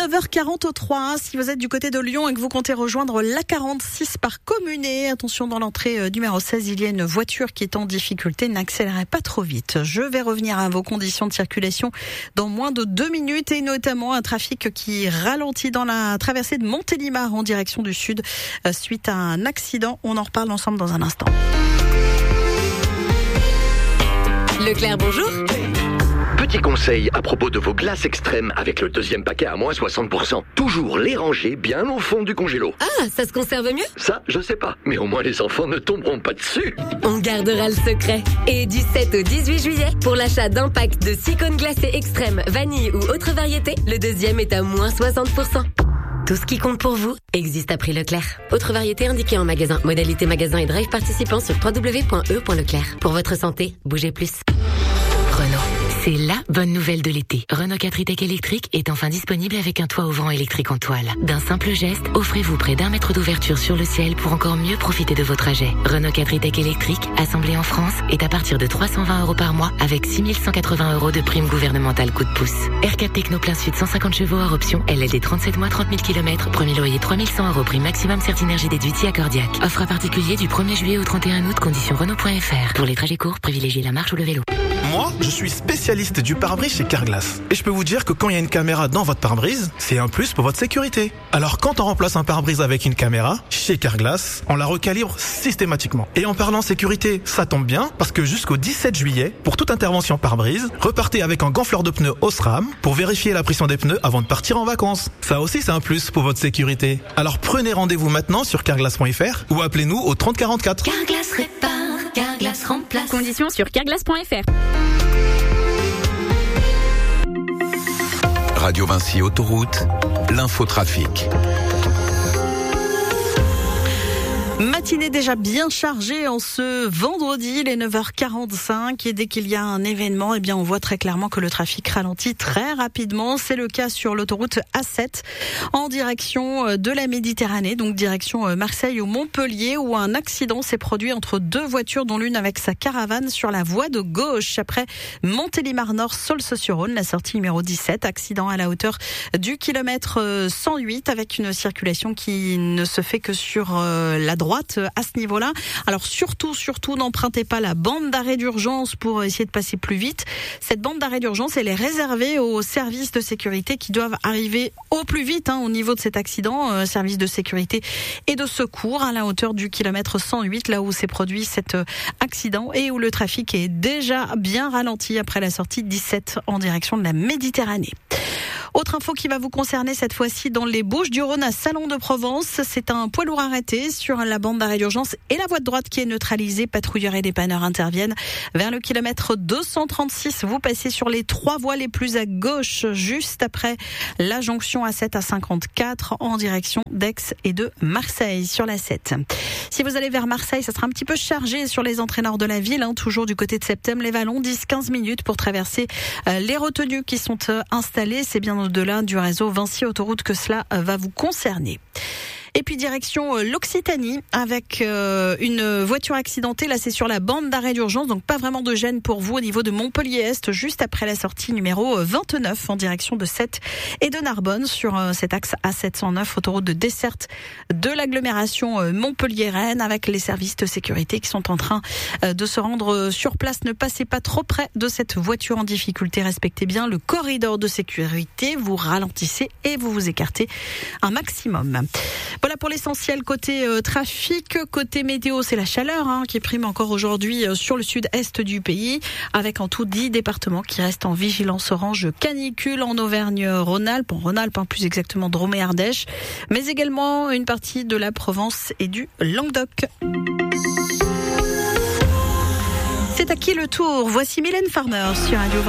9h43, si vous êtes du côté de Lyon et que vous comptez rejoindre l'A46 par Communé, attention, dans l'entrée numéro 16, il y a une voiture qui est en difficulté, n'accélérez pas trop vite. Je vais revenir à vos conditions de circulation dans moins de 2 minutes et notamment un trafic qui ralentit dans la traversée de Montélimar en direction du sud suite à un accident. On en reparle ensemble dans un instant. Leclerc, bonjour. Petit conseil à propos de vos glaces extrêmes avec le deuxième paquet à moins 60%. Toujours les ranger bien au fond du congélo. Ah, ça se conserve mieux ? Ça, je sais pas. Mais au moins les enfants ne tomberont pas dessus. On gardera le secret. Et du 7 au 18 juillet, pour l'achat d'un pack de 6 cônes glacés extrêmes, vanille ou autre variété, le deuxième est à moins 60%. Tout ce qui compte pour vous existe à prix Leclerc. Autre variété indiquée en magasin. Modalité magasin et drive participant sur www.e.leclerc. Pour votre santé, bougez plus. Renault. C'est la bonne nouvelle de l'été. Renault 4 e-Tech électrique est enfin disponible avec un toit ouvrant électrique en toile. D'un simple geste, offrez-vous près d'1 mètre d'ouverture sur le ciel pour encore mieux profiter de vos trajets. Renault 4 e-Tech électrique, assemblé en France, est à partir de 320 € par mois avec 6 180 € de prime gouvernementale coup de pouce. R4 Techno plein sud 150 chevaux hors option, LLD 37 mois 30 000 km, premier loyer 3100 € prime maximum Certinergie déduit à Cordiac. Offre à particulier du 1er juillet au 31 août, conditions Renault.fr. Pour les trajets courts, privilégiez la marche ou le vélo. Moi, je suis spécialiste du pare-brise chez Carglass. Et je peux vous dire que quand il y a une caméra dans votre pare-brise, c'est un plus pour votre sécurité. Alors quand on remplace un pare-brise avec une caméra, chez Carglass, on la recalibre systématiquement. Et en parlant sécurité, ça tombe bien, parce que jusqu'au 17 juillet, pour toute intervention pare-brise, repartez avec un gonfleur de pneus Osram pour vérifier la pression des pneus avant de partir en vacances. Ça aussi, c'est un plus pour votre sécurité. Alors prenez rendez-vous maintenant sur carglass.fr ou appelez-nous au 30 44. Carglass répare, Carglass remplace. Conditions sur carglass.fr. Radio Vinci Autoroute, l'infotrafic. Matinée déjà bien chargée en ce vendredi, les 9h45, et dès qu'il y a un événement, eh bien on voit très clairement que le trafic ralentit très rapidement. C'est le cas sur l'autoroute A7 en direction de la Méditerranée, donc direction Marseille ou Montpellier, où un accident s'est produit entre deux voitures, dont l'une avec sa caravane sur la voie de gauche. Après Montélimar Nord, Saulce-sur-Rhône, la sortie numéro 17, accident à la hauteur du kilomètre 108 avec une circulation qui ne se fait que sur la droite à ce niveau-là. Alors surtout, n'empruntez pas la bande d'arrêt d'urgence pour essayer de passer plus vite. Cette bande d'arrêt d'urgence, elle est réservée aux services de sécurité qui doivent arriver au plus vite au niveau de cet accident, services de sécurité et de secours à la hauteur du kilomètre 108, là où s'est produit cet accident et où le trafic est déjà bien ralenti après la sortie 17 en direction de la Méditerranée. Autre info qui va vous concerner cette fois-ci dans les Bouches-du-Rhône à Salon-de-Provence. C'est un poids lourd arrêté sur la bande d'arrêt d'urgence et la voie de droite qui est neutralisée. Patrouilleurs et dépanneurs interviennent vers le kilomètre 236. Vous passez sur les 3 voies les plus à gauche, juste après la jonction A7 à 54 en direction d'Aix et de Marseille sur la 7. Si vous allez vers Marseille, ça sera un petit peu chargé sur les entrées nord de la ville, toujours du côté de Septem-les-Vallons, 10-15 minutes pour traverser les retenues qui sont installées. C'est bien au-delà du réseau Vinci Autoroute que cela va vous concerner. Et puis direction l'Occitanie avec une voiture accidentée. Là, c'est sur la bande d'arrêt d'urgence, donc pas vraiment de gêne pour vous au niveau de Montpellier-Est, juste après la sortie numéro 29 en direction de Sète et de Narbonne sur cet axe A709, autoroute de desserte de l'agglomération Montpellier-Rennes, avec les services de sécurité qui sont en train de se rendre sur place. Ne passez pas trop près de cette voiture en difficulté. Respectez bien le corridor de sécurité. Vous ralentissez et vous vous écartez un maximum. Voilà pour l'essentiel côté trafic. Côté météo, c'est la chaleur qui prime encore aujourd'hui sur le sud-est du pays, avec en tout 10 départements qui restent en vigilance orange canicule en Auvergne-Rhône-Alpes, plus exactement Drôme et Ardèche, mais également une partie de la Provence et du Languedoc. C'est à qui le tour ? Voici Mylène Farmer sur Radio 20.